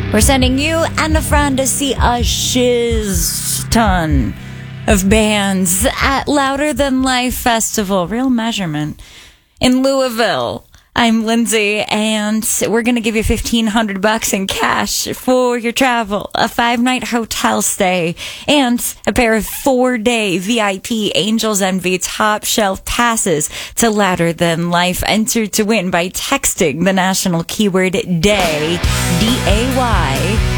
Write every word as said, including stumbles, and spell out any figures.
We're sending you and a friend to see a shiz ton of bands at Louder Than Life Festival, Real Measurement, in Louisville. I'm Lindsay, and we're going to give you fifteen hundred bucks in cash for your travel, a five-night hotel stay, and a pair of four-day V I P Angels Envy top shelf passes to Louder Than Life. Enter to win by texting the national keyword DAY, D A Y,